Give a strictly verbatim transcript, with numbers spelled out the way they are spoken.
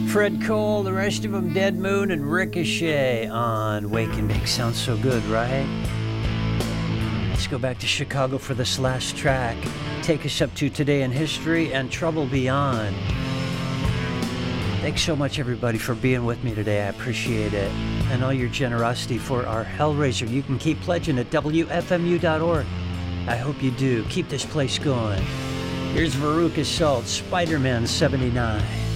Fred Cole, the rest of them Dead Moon and Ricochet on Wake and Bake. Sounds so good, right? Let's go back to Chicago for this last track. Take us up to Today in History and Trouble Beyond. Thanks so much, everybody, for being with me today. I appreciate it. And all your generosity for our Hellraiser. You can keep pledging at W F M U dot org. I hope you do. Keep this place going. Here's Veruca Salt, Spider-Man seventy-nine.